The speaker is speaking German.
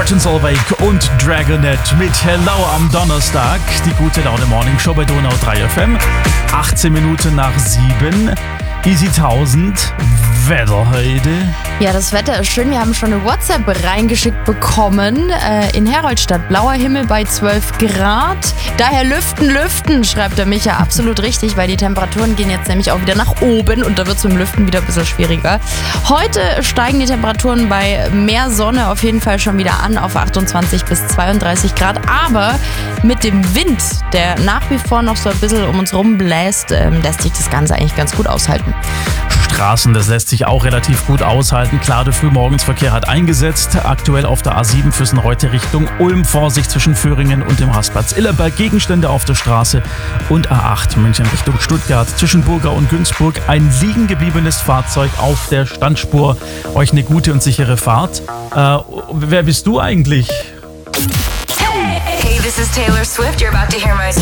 Martin Solveig und Dragonette mit Hello am Donnerstag. Die gute Laune Morning Show bei Donau 3 FM. 18 Minuten nach 7. Easy 1000. Wetter heute. Ja, das Wetter ist schön. Wir haben schon eine WhatsApp reingeschickt bekommen. In Heroldstadt, blauer Himmel bei 12 Grad. Daher lüften, schreibt der Micha. Absolut richtig, weil die Temperaturen gehen jetzt nämlich auch wieder nach oben und da wird es mit dem Lüften wieder ein bisschen schwieriger. Heute steigen die Temperaturen bei mehr Sonne auf jeden Fall schon wieder an auf 28 bis 32 Grad. Aber mit dem Wind, der nach wie vor noch so ein bisschen um uns rumbläst, lässt sich das Ganze eigentlich ganz gut aushalten. Straßen, das lässt sich auch relativ gut aushalten. Klar, der Frühmorgensverkehr hat eingesetzt. Aktuell auf der A7 Füssen-Reute Richtung Ulm. Vorsicht zwischen Föhringen und dem Rastplatz Illerberg. Gegenstände auf der Straße. Und A8 München Richtung Stuttgart. Zwischen Burgau und Günzburg ein liegen gebliebenes Fahrzeug auf der Standspur. Euch eine gute und sichere Fahrt. Wer bist du eigentlich? Hey, this is Taylor Swift. You're about to hear my